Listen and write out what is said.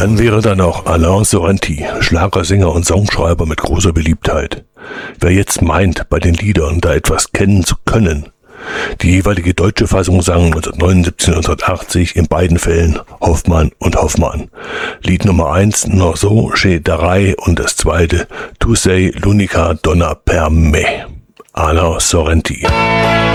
Dann wäre da noch Alain Sorrenti, Schlagersänger und Songschreiber mit großer Beliebtheit. Wer jetzt meint, bei den Liedern da etwas kennen zu können, die jeweilige deutsche Fassung sang 1979 und 1980, in beiden Fällen Hoffmann und Hoffmann. Lied Nummer 1, noch so, Chez Darai, und das zweite, Tu sei l'unica donna per me, Alain Sorrenti.